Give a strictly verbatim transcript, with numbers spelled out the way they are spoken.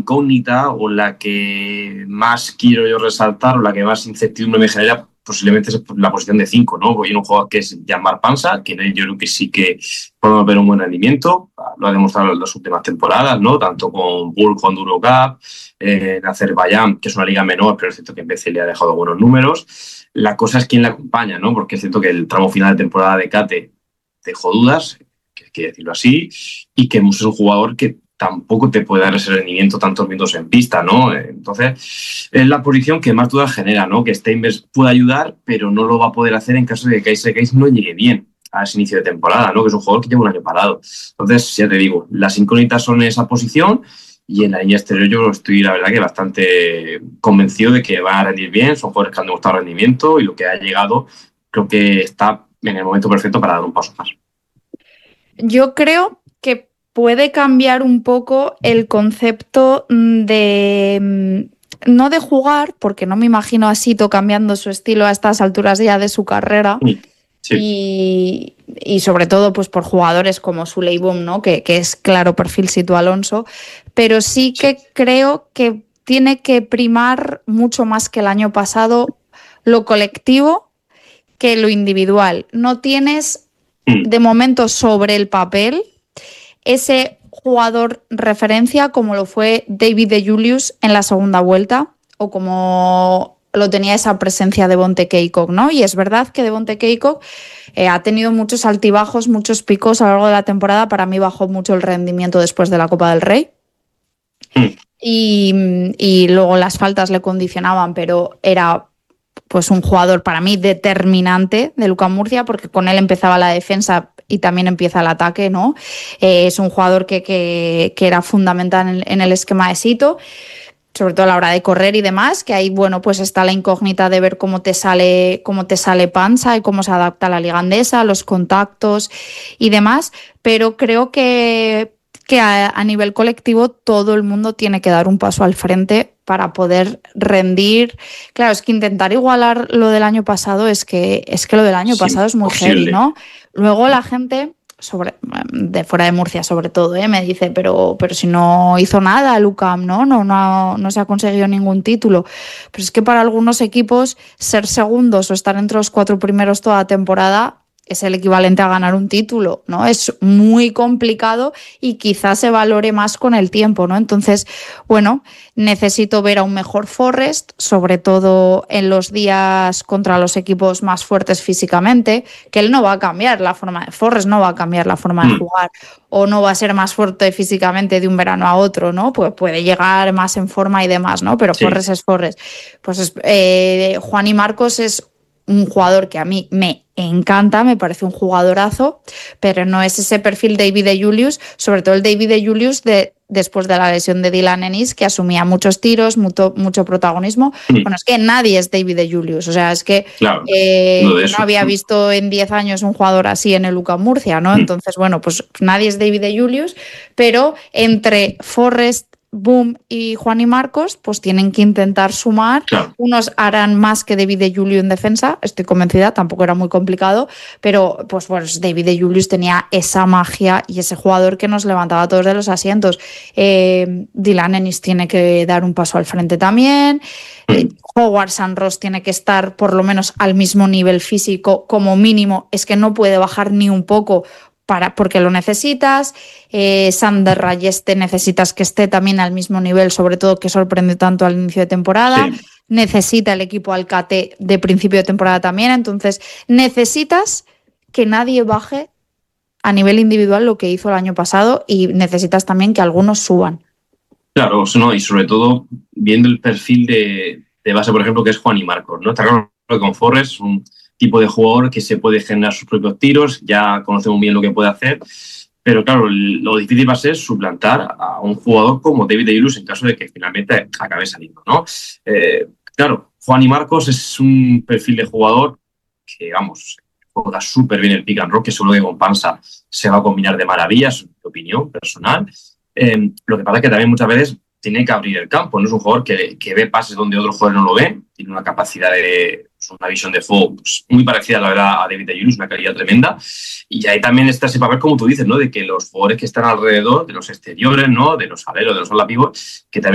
incógnita o la que más quiero yo resaltar o la que más incertidumbre me genera posiblemente es la posición de cinco, ¿no? Hay un jugador que es Jan-Marc Pansa, que yo creo que sí que podemos ver un buen rendimiento, lo ha demostrado en las últimas temporadas, ¿no? Tanto con Bull, con Eurocup, eh, en Azerbaiyán, que es una liga menor, pero es cierto que en B C le ha dejado buenos números. La cosa es quién le acompaña, ¿no? Porque es cierto que el tramo final de temporada de Kate dejó dudas, que hay que decirlo así, y que es un jugador que tampoco te puede dar ese rendimiento tantos minutos en pista, ¿no? Entonces, es la posición que más dudas genera, ¿no? Que Steinberg puede ayudar, pero no lo va a poder hacer en caso de que Casey Case no llegue bien a ese inicio de temporada, ¿no? Que es un jugador que lleva un año parado. Entonces, ya te digo, las incógnitas son en esa posición y en la línea exterior yo estoy, la verdad, que bastante convencido de que van a rendir bien. Son jugadores que han demostrado rendimiento y lo que ha llegado creo que está en el momento perfecto para dar un paso más. Yo creo que puede cambiar un poco el concepto de, no de jugar, porque no me imagino a Sito cambiando su estilo a estas alturas ya de su carrera, sí. y, y sobre todo pues por jugadores como Suleiboum, ¿no? que, que es claro perfil Sito Alonso, pero sí que creo que tiene que primar mucho más que el año pasado lo colectivo que lo individual. No tienes de momento sobre el papel ese jugador referencia como lo fue David de Julius en la segunda vuelta o como lo tenía esa presencia de Devonte Cacok, ¿no? Y es verdad que Devonte Cacok eh, ha tenido muchos altibajos, muchos picos a lo largo de la temporada. Para mí bajó mucho el rendimiento después de la Copa del Rey. Mm. Y, y luego las faltas le condicionaban, pero era pues un jugador para mí determinante de UCAM Murcia, porque con él empezaba la defensa y también empieza el ataque, ¿no? Eh, es un jugador que, que, que era fundamental en, en el esquema de Sito, sobre todo a la hora de correr y demás, que ahí, bueno, pues está la incógnita de ver cómo te sale, cómo te sale Pansa y cómo se adapta a la liga andesa, los contactos y demás, pero creo que que a, a nivel colectivo todo el mundo tiene que dar un paso al frente para poder rendir. Claro, es que intentar igualar lo del año pasado es que, es que lo del año sí, pasado es muy posible. Heavy, ¿no? Luego la gente, sobre, de fuera de Murcia sobre todo, ¿eh? me dice, pero, pero si no hizo nada el UCAM, ¿no? No, no, no se ha conseguido ningún título. Pero es que para algunos equipos ser segundos o estar entre los cuatro primeros toda la temporada es el equivalente a ganar un título, ¿no? Es muy complicado y quizás se valore más con el tiempo, ¿no? Entonces, bueno, necesito ver a un mejor Forrest, sobre todo en los días contra los equipos más fuertes físicamente, que él no va a cambiar la forma de Forrest, no va a cambiar la forma de jugar, o no va a ser más fuerte físicamente de un verano a otro, ¿no? Pues puede llegar más en forma y demás, ¿no? Pero sí. Forrest es Forrest. Pues eh, Juan y Marcos es un jugador que a mí me encanta, me parece un jugadorazo, pero no es ese perfil David de Julius, sobre todo el David de Julius de, después de la lesión de Dylan Ennis, que asumía muchos tiros, mucho, mucho protagonismo. Sí. Bueno, es que nadie es David de Julius, o sea, es que claro, eh, no, no había visto en diez años un jugador así en el UCAM Murcia, ¿no? Entonces, bueno, pues nadie es David de Julius, pero entre Forrest, Boom y Juan y Marcos, pues tienen que intentar sumar. Claro. Unos harán más que David de Julius en defensa, estoy convencida, tampoco era muy complicado, pero pues, pues David de Julius tenía esa magia y ese jugador que nos levantaba a todos de los asientos. Eh, Dylan Ennis tiene que dar un paso al frente también. Eh, Howard San Ross tiene que estar por lo menos al mismo nivel físico, como mínimo, es que no puede bajar ni un poco. Para, porque lo necesitas. eh, Sander Rayeste necesitas que esté también al mismo nivel, sobre todo que sorprende tanto al inicio de temporada. Sí. Necesita el equipo Alcate de principio de temporada también, entonces necesitas que nadie baje a nivel individual lo que hizo el año pasado y necesitas también que algunos suban. Claro, no, y sobre todo viendo el perfil de, de base, por ejemplo, que es Juan y Marcos, ¿no? Está claro que con Forrest un tipo de jugador que se puede generar sus propios tiros, ya conocemos bien lo que puede hacer, pero claro, lo difícil va a ser suplantar a un jugador como David de Julius en caso de que finalmente acabe saliendo, ¿no? Eh, claro, Juan y Marcos es un perfil de jugador que, vamos, juega súper bien el pick and roll, que seguro que con Pansa se va a combinar de maravillas, en mi opinión personal. Eh, lo que pasa es que también muchas veces tiene que abrir el campo, no es un jugador que, que ve pases donde otros jugadores no lo ven, tiene una capacidad de... una visión de juego pues, muy parecida, la verdad, a David de Julius, una calidad tremenda. Y ahí también está ese papel, como tú dices, ¿no? De que los jugadores que están alrededor, de los exteriores, ¿no? De los aleros, de los ala pivot, que también